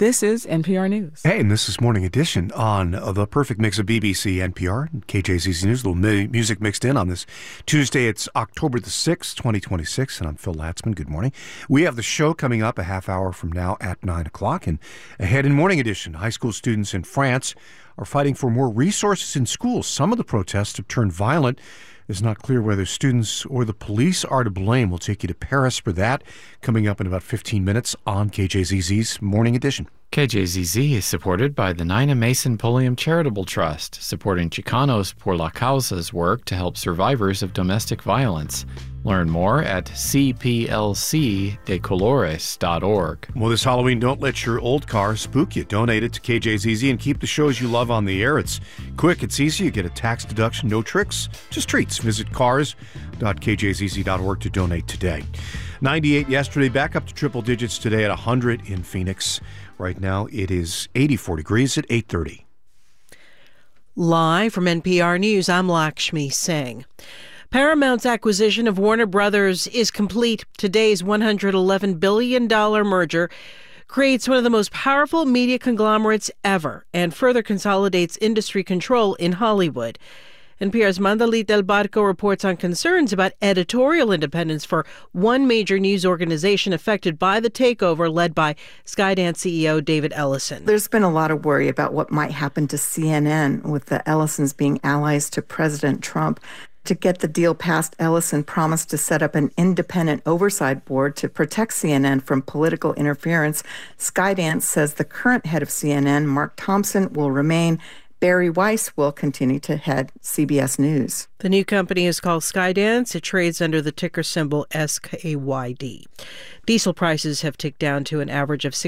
This is NPR News. Hey, and this is Morning Edition on the perfect mix of BBC, NPR, and KJZZ News. A little music mixed in on this Tuesday. It's October the 6th, 2026, and I'm Phil Latzman. Good morning. We have the show coming up a half hour from now at 9 o'clock. And ahead in Morning Edition, high school students in France are fighting for more resources in schools. Some of the protests have turned violent. It's not clear whether students or the police are to blame. We'll take you to Paris for that, coming up in about 15 minutes on KJZZ's Morning Edition. KJZZ is supported by the Nina Mason Pulliam Charitable Trust, supporting Chicanos por la Causa's work to help survivors of domestic violence. Learn more at cplcdecolores.org. Well, this Halloween, don't let your old car spook you. Donate it to KJZZ and keep the shows you love on the air. It's quick, it's easy. You get a tax deduction, no tricks, just treats. Visit cars.kjzz.org to donate today. 98 yesterday, back up to triple digits today at 100 in Phoenix. Right now, it is 84 degrees at 8:30. Live from NPR News, I'm Lakshmi Singh. Paramount's acquisition of Warner Brothers is complete. Today's $111 billion merger creates one of the most powerful media conglomerates ever and further consolidates industry control in Hollywood. NPR's Mandalit Del Barco reports on concerns about editorial independence for one major news organization affected by the takeover led by Skydance CEO David Ellison. There's been a lot of worry about what might happen to CNN with the Ellisons being allies to President Trump. To get the deal passed, Ellison promised to set up an independent oversight board to protect CNN from political interference. Skydance says the current head of CNN, Mark Thompson, will remain. Barry Weiss will continue to head CBS News. The new company is called Skydance. It trades under the ticker symbol SKYD. Diesel prices have ticked down to an average of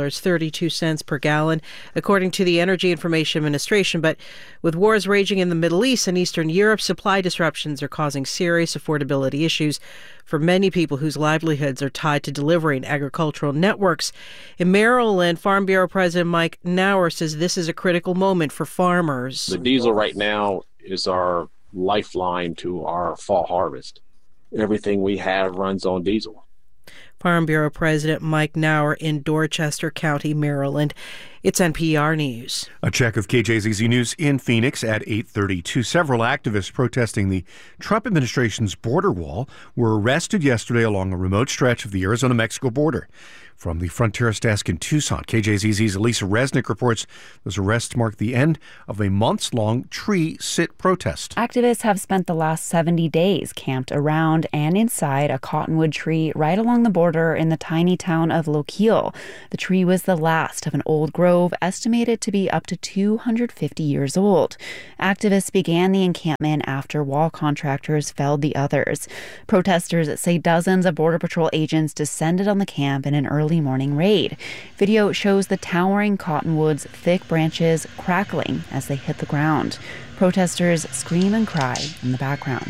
$6.32 per gallon, according to the Energy Information Administration. But with wars raging in the Middle East and Eastern Europe, supply disruptions are causing serious affordability issues for many people whose livelihoods are tied to delivering agricultural networks. In Maryland, Farm Bureau President Mike Nauer says this is a critical moment for farmers. The diesel right now is our lifeline to our fall harvest. Everything we have runs on diesel. Farm Bureau President Mike Nauer in Dorchester County, Maryland. It's NPR News. A check of KJZZ News in Phoenix at 8:32. Several activists protesting the Trump administration's border wall were arrested yesterday along a remote stretch of the Arizona-Mexico border. From the Frontiers Desk in Tucson, KJZZ's Elisa Resnick reports those arrests mark the end of a months-long tree sit protest. Activists have spent the last 70 days camped around and inside a cottonwood tree right along the border in the tiny town of Loquillo. The tree was the last of an old grove estimated to be up to 250 years old. Activists began the encampment after wall contractors felled the others. Protesters say dozens of Border Patrol agents descended on the camp in an early morning raid. Video shows the towering cottonwood's thick branches crackling as they hit the ground. Protesters scream and cry in the background.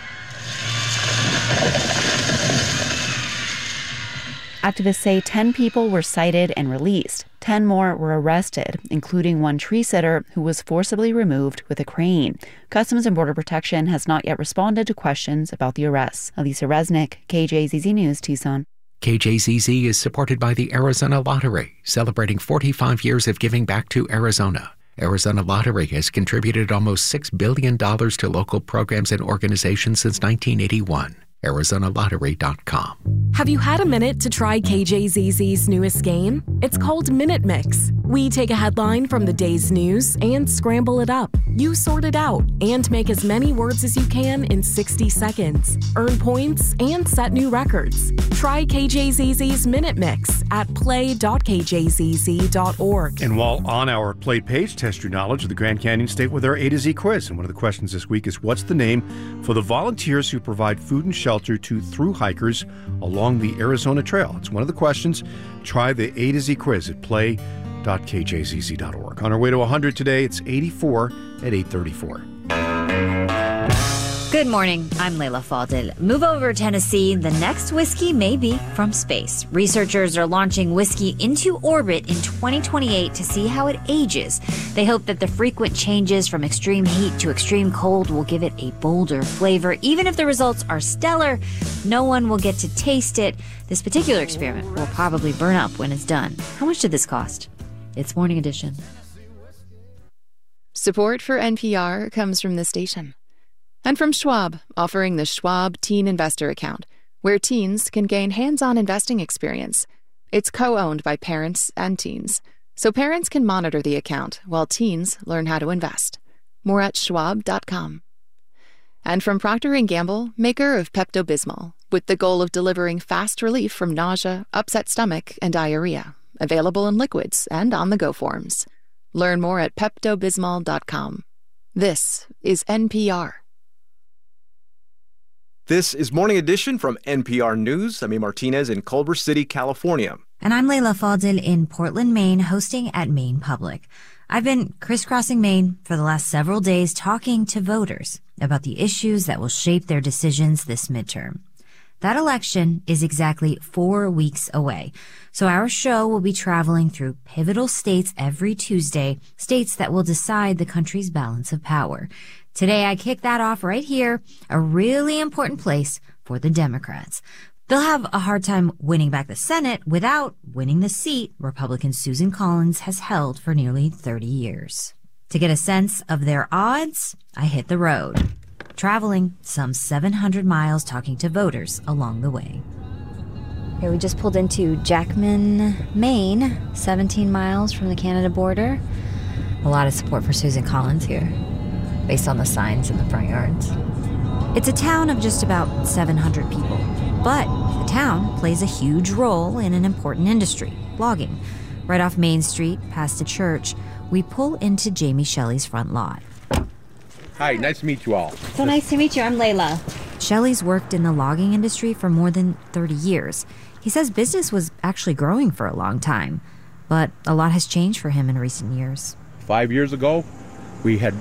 Activists say 10 people were cited and released. 10 more were arrested, including one tree sitter who was forcibly removed with a crane. Customs and Border Protection has not yet responded to questions about the arrests. Elisa Resnick, KJZZ News, Tucson. KJZZ is supported by the Arizona Lottery, celebrating 45 years of giving back to Arizona. Arizona Lottery has contributed almost $6 billion to local programs and organizations since 1981. ArizonaLottery.com. Have you had a minute to try KJZZ's newest game? It's called Minute Mix. We take a headline from the day's news and scramble it up. You sort it out and make as many words as you can in 60 seconds. Earn points and set new records. Try KJZZ's Minute Mix at play.kjzz.org. And while on our Play page, test your knowledge of the Grand Canyon State with our A to Z quiz. And one of the questions this week is, what's the name for the volunteers who provide food and shelter to through hikers along the Arizona Trail? It's one of the questions. Try the A to Z quiz at play.kjzz.org. On our way to 100 today, it's 84 at 8:34. Good morning, I'm Layla Fadel. Move over, Tennessee. The next whiskey may be from space. Researchers are launching whiskey into orbit in 2028 to see how it ages. They hope that the frequent changes from extreme heat to extreme cold will give it a bolder flavor. Even if the results are stellar, no one will get to taste it. This particular experiment will probably burn up when it's done. How much did this cost? It's Morning Edition. Support for NPR comes from this station. And from Schwab, offering the Schwab Teen Investor Account, where teens can gain hands-on investing experience. It's co-owned by parents and teens, so parents can monitor the account while teens learn how to invest. More at schwab.com. And from Procter & Gamble, maker of Pepto-Bismol, with the goal of delivering fast relief from nausea, upset stomach, and diarrhea. Available in liquids and on-the-go forms. Learn more at peptobismol.com. This is NPR. This is Morning Edition from NPR News. I'm A. Martinez in Culver City, California. And I'm Layla Fadel in Portland, Maine, hosting at Maine Public. I've been crisscrossing Maine for the last several days talking to voters about the issues that will shape their decisions this midterm. That election is exactly 4 weeks away, so our show will be traveling through pivotal states every Tuesday, states that will decide the country's balance of power. Today, I kick that off right here, a really important place for the Democrats. They'll have a hard time winning back the Senate without winning the seat Republican Susan Collins has held for nearly 30 years. To get a sense of their odds, I hit the road, traveling some 700 miles talking to voters along the way. Here we just pulled into Jackman, Maine, 17 miles from the Canada border. A lot of support for Susan Collins here, based on the signs in the front yards. It's a town of just about 700 people, but the town plays a huge role in an important industry, logging. Right off Main Street, past a church, we pull into Jamie Shelley's front lot. Hi, nice to meet you all. So nice to meet you. I'm Layla. Shelley's worked in the logging industry for more than 30 years. He says business was actually growing for a long time, but a lot has changed for him in recent years. 5 years ago, we had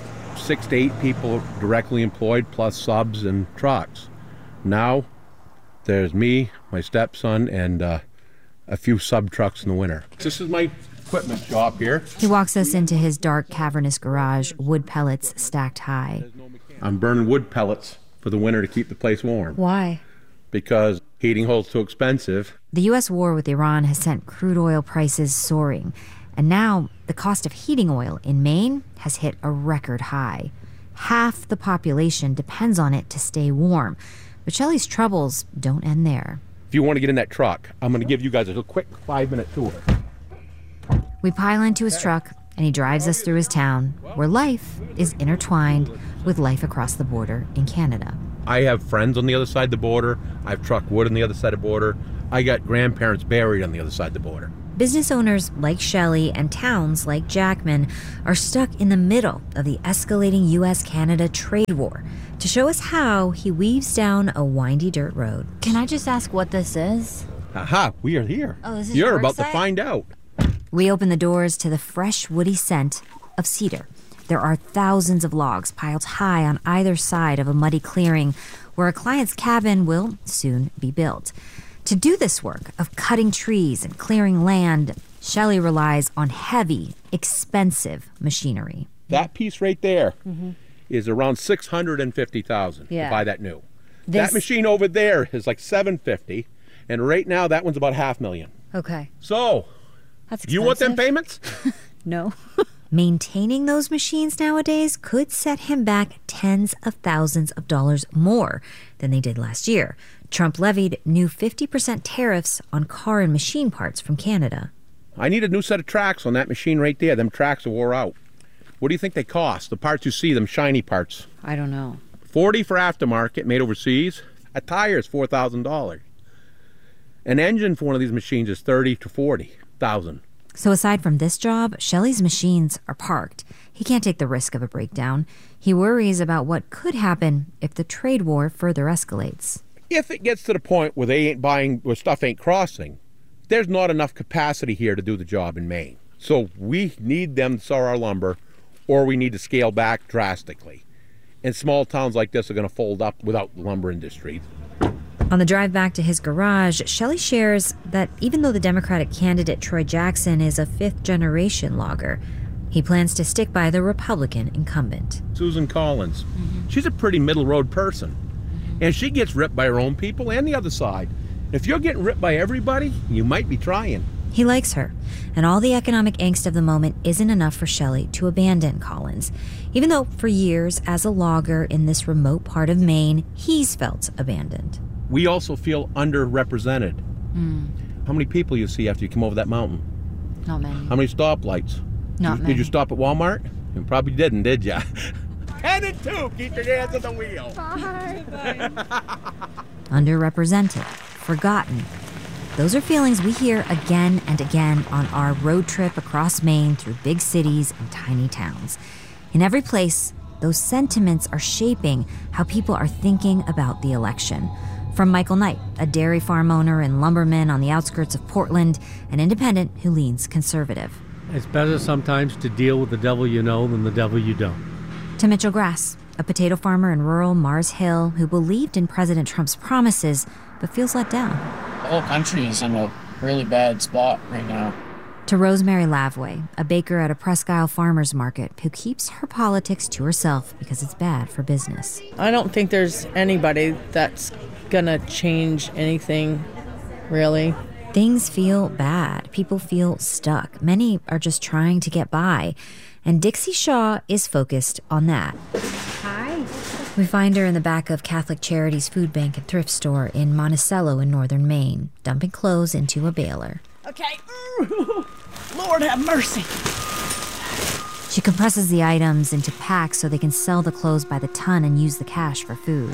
6 to 8 people directly employed, plus subs and trucks. Now, there's me, my stepson, and a few sub trucks in the winter. This is my equipment shop here. He walks us into his dark, cavernous garage, wood pellets stacked high. I'm burning wood pellets for the winter to keep the place warm. Why? Because heating oil's too expensive. The U.S. war with Iran has sent crude oil prices soaring. And now, the cost of heating oil in Maine has hit a record high. Half the population depends on it to stay warm. But Shelley's troubles don't end there. If you want to get in that truck, I'm going to give you guys a quick 5-minute tour. We pile into his truck, and he drives us through his town, where life is intertwined with life across the border in Canada. I have friends on the other side of the border. I've trucked wood on the other side of the border. I got grandparents buried on the other side of the border. Business owners like Shelley and towns like Jackman are stuck in the middle of the escalating U.S.-Canada trade war. To show us how, he weaves down a windy dirt road. Can I just ask what this is? Aha, we are here. Oh, this is You're your about site? to find out. We open the doors to the fresh, woody scent of cedar. There are thousands of logs piled high on either side of a muddy clearing where a client's cabin will soon be built. To do this work of cutting trees and clearing land, Shelley relies on heavy, expensive machinery. That piece right there is around $650,000 to buy that new. That machine over there is like $750,000, and right now that one's about $500,000. Okay. So, That's expensive. You want them payments? No. Maintaining those machines nowadays could set him back tens of thousands of dollars more than they did last year. Trump levied new 50% tariffs on car and machine parts from Canada. I need a new set of tracks on that machine right there. Them tracks are wore out. What do you think they cost? The parts you see, them shiny parts. I don't know. $40,000 for aftermarket, made overseas. A tire is $4,000. An engine for one of these machines is $30,000 to $40,000. So aside from this job, Shelley's machines are parked. He can't take the risk of a breakdown. He worries about what could happen if the trade war further escalates. If it gets to the point where they ain't buying, where stuff ain't crossing, there's not enough capacity here to do the job in Maine. So we need them to sell our lumber, or we need to scale back drastically. And small towns like this are going to fold up without the lumber industry. On the drive back to his garage, Shelley shares that even though the Democratic candidate Troy Jackson is a fifth-generation logger, he plans to stick by the Republican incumbent. Susan Collins, she's a pretty middle-road person, and she gets ripped by her own people and the other side. If you're getting ripped by everybody, you might be trying. He likes her, and all the economic angst of the moment isn't enough for Shelley to abandon Collins, even though for years as a logger in this remote part of Maine, he's felt abandoned. We also feel underrepresented. How many people you see after you come over that mountain? Not many. How many stoplights? Not many. Did you stop at Walmart? You probably didn't, did ya? 10 and 2, keep your hands on the wheel. Bye. Underrepresented, forgotten. Those are feelings we hear again and again on our road trip across Maine through big cities and tiny towns. In every place, those sentiments are shaping how people are thinking about the election. From Michael Knight, a dairy farm owner and lumberman on the outskirts of Portland, an independent who leans conservative. It's better sometimes to deal with the devil you know than the devil you don't. To Mitchell Grass, a potato farmer in rural Mars Hill who believed in President Trump's promises but feels let down. The whole country is in a really bad spot right now. To Rosemary Lavway, a baker at a Presque Isle farmer's market who keeps her politics to herself because it's bad for business. I don't think there's anybody that's gonna change anything, really. Things feel bad. People feel stuck. Many are just trying to get by. And Dixie Shaw is focused on that. Hi. We find her in the back of Catholic Charities Food Bank and Thrift Store in Monticello in northern Maine, dumping clothes into a baler. Okay. Lord have mercy. She compresses the items into packs so they can sell the clothes by the ton and use the cash for food.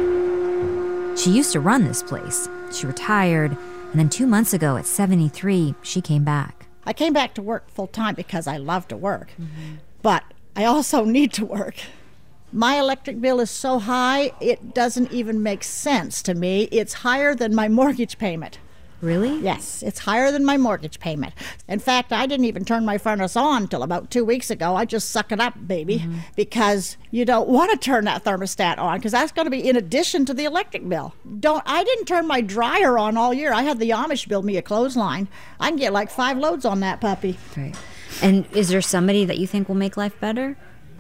She used to run this place. She retired, and then 2 months ago at 73, she came back. I came back to work full time because I love to work, but I also need to work. My electric bill is so high, it doesn't even make sense to me. It's higher than my mortgage payment. Really? Yes, it's higher than my mortgage payment. In fact, I didn't even turn my furnace on until about 2 weeks ago. I just suck it up, baby, because you don't want to turn that thermostat on because that's going to be in addition to the electric bill. I didn't turn my dryer on all year. I had the Amish build me a clothesline. I can get like 5 loads on that puppy. Right. And is there somebody that you think will make life better?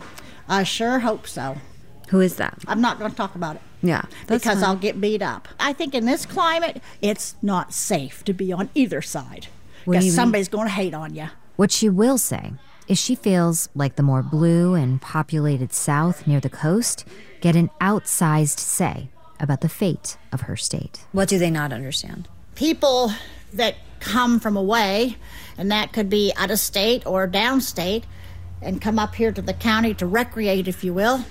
I sure hope so. Who is that? I'm not going to talk about it. Yeah, that's because fine. I'll get beat up. I think in this climate, it's not safe to be on either side because somebody's going to hate on you. What she will say is she feels like the more blue and populated South near the coast get an outsized say about the fate of her state. What do they not understand? People that come from away, and that could be out of state or downstate, and come up here to the county to recreate, if you will,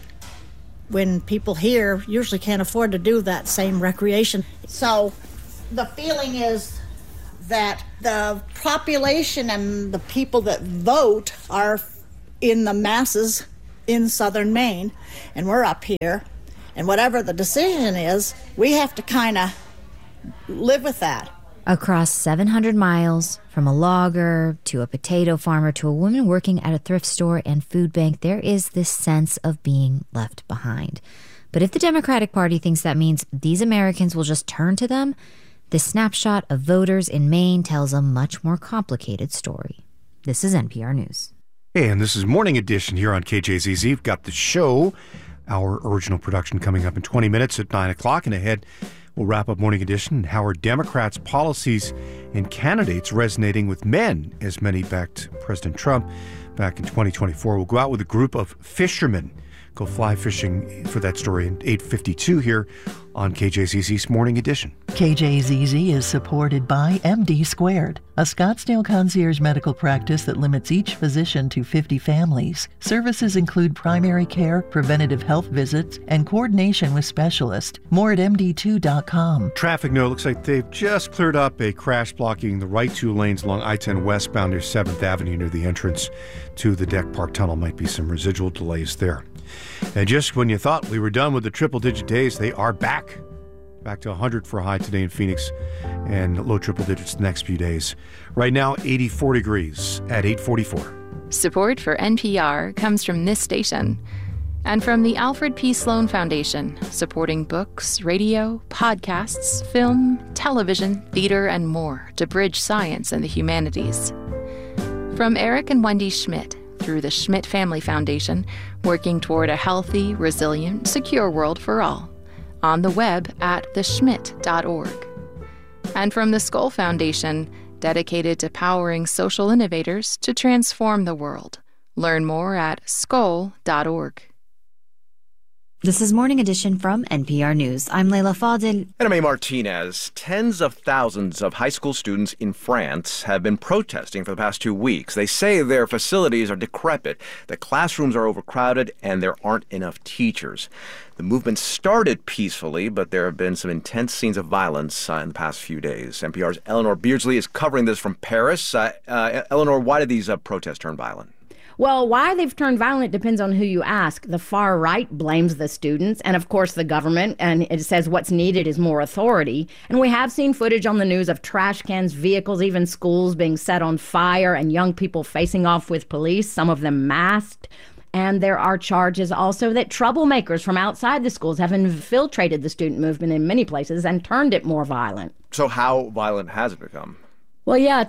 when people here usually can't afford to do that same recreation. So the feeling is that the population and the people that vote are in the masses in southern Maine, and we're up here, and whatever the decision is, we have to kind of live with that. Across 700 miles, from a logger to a potato farmer to a woman working at a thrift store and food bank, there is this sense of being left behind. But if the Democratic Party thinks that means these Americans will just turn to them, this snapshot of voters in Maine tells a much more complicated story. This is NPR News. Hey, and this is Morning Edition here on KJZZ. We've got the show, our original production, coming up in 20 minutes at 9 o'clock, and ahead we'll wrap up Morning Edition and how are Democrats' policies and candidates resonating with men, as many backed President Trump back in 2024. We'll go out with a group of fishermen, go fly fishing for that story in 8:52 here on KJZZ's Morning Edition. KJZZ is supported by MD Squared, a Scottsdale concierge medical practice that limits each physician to 50 families. Services include primary care, preventative health visits, and coordination with specialists. More at MD2.com. Traffic note, looks like they've just cleared up a crash blocking the right 2 lanes along I-10 westbound near 7th Avenue near the entrance to the Deck Park Tunnel. Might be some residual delays there. And just when you thought we were done with the triple-digit days, they are back. Back to 100 for a high today in Phoenix and low triple digits the next few days. Right now, 84 degrees at 8:44. Support for NPR comes from this station And from the Alfred P. Sloan Foundation, supporting books, radio, podcasts, film, television, theater, and more to bridge science and the humanities. From Eric and Wendy Schmidt, through the Schmidt Family Foundation, working toward a healthy, resilient, secure world for all. On the web at theschmidt.org. And from the Skoll Foundation, dedicated to powering social innovators to transform the world. Learn more at skoll.org. This is Morning Edition from NPR News. I'm Leila Fadel. And I'm A. Martinez. Tens of thousands of high school students in France have been protesting for the past 2 weeks. They say their facilities are decrepit, the classrooms are overcrowded, and there aren't enough teachers. The movement started peacefully, but there have been some intense scenes of violence in the past few days. NPR's Eleanor Beardsley is covering this from Paris. Eleanor, why did these protests turn violent? Well, why they've turned violent depends on who you ask. The far right blames the students and, of course, the government, and it says what's needed is more authority. And we have seen footage on the news of trash cans, vehicles, even schools being set on fire and young people facing off with police, some of them masked. And there are charges also that troublemakers from outside the schools have infiltrated the student movement in many places and turned it more violent. So how violent has it become? Well, yeah,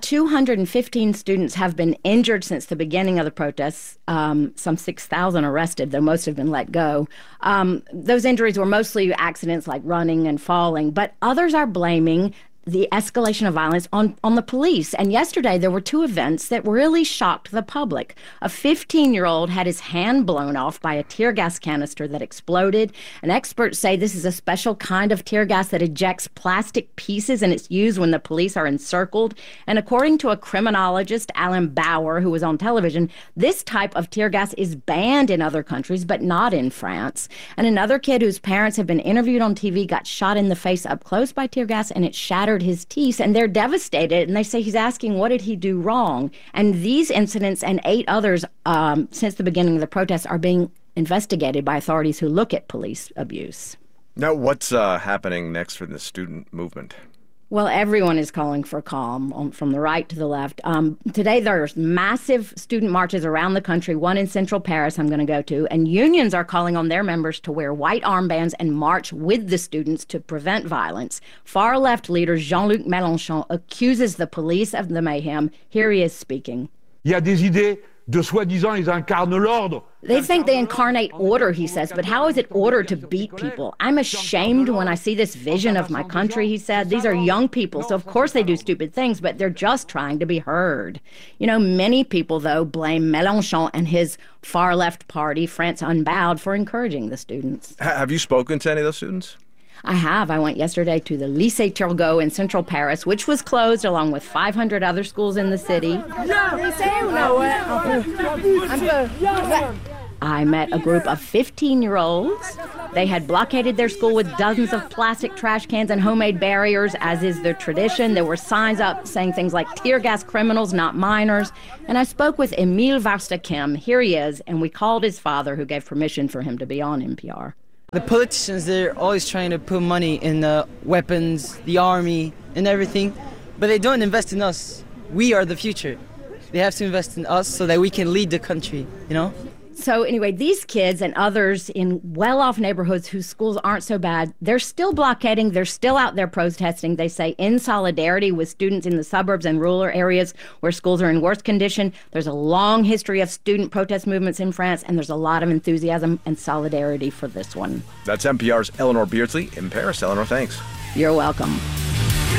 215 students have been injured since the beginning of the protests, some 6,000 arrested, though most have been let go. Those injuries were mostly accidents like running and falling, but others are blaming the escalation of violence on the police. And yesterday, there were two events that really shocked the public. A 15-year-old had his hand blown off by a tear gas canister that exploded. And experts say this is a special kind of tear gas that ejects plastic pieces, and it's used when the police are encircled. And according to a criminologist, Alan Bauer, who was on television, this type of tear gas is banned in other countries, but not in France. And another kid whose parents have been interviewed on TV got shot in the face up close by tear gas, and it shattered his teeth, and they're devastated, and they say he's asking, what did he do wrong? And these incidents and 8 others since the beginning of the protests are being investigated by authorities who look at police abuse. Now, what's happening next for the student movement? Well, everyone is calling for calm from the right to the left. Today, there's massive student marches around the country, one in central Paris I'm going to go to, and unions are calling on their members to wear white armbands and march with the students to prevent violence. Far-left leader Jean-Luc Mélenchon accuses the police of the mayhem. Here he is speaking. Il y a des idées de soi-disant ils incarnent l'ordre. They think they incarnate order, he says, but how is it order to beat people? I'm ashamed when I see this vision of my country, he said. These are young people, so of course they do stupid things, but they're just trying to be heard. You know, many people, though, blame Mélenchon and his far-left party, France Unbowed, for encouraging the students. Have you spoken to any of those students? I have. I went yesterday to the Lycée Turgot in central Paris, which was closed along with 500 other schools in the city. I met a group of 15-year-olds. They had blockaded their school with dozens of plastic trash cans and homemade barriers, as is their tradition. There were signs up saying things like tear gas criminals, not minors. And I spoke with Emile Varstakem. Here he is, and we called his father, who gave permission for him to be on NPR. The politicians, they're always trying to put money in the weapons, the army, and everything, but they don't invest in us. We are the future. They have to invest in us so that we can lead the country, you know? So anyway, these kids and others in well-off neighborhoods whose schools aren't so bad, they're still blockading, they're still out there protesting, they say, in solidarity with students in the suburbs and rural areas where schools are in worse condition. There's a long history of student protest movements in France, and there's a lot of enthusiasm and solidarity for this one. That's NPR's Eleanor Beardsley in Paris. Eleanor, thanks. You're welcome.